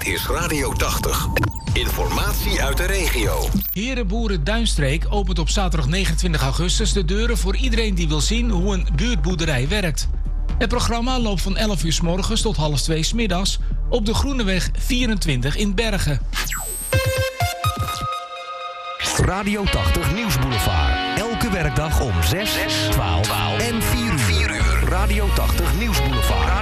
Dit is Radio 80. Informatie uit de regio. Herenboeren Duinstreek opent op zaterdag 29 augustus de deuren voor iedereen die wil zien hoe een buurtboerderij werkt. Het programma loopt van 11 uur 's morgens tot 1:30 's middags op de Groeneweg 24 in Bergen. Radio 80 Nieuwsboulevard. Elke werkdag om 6, 12 en 4 uur. Radio 80 Nieuwsboulevard.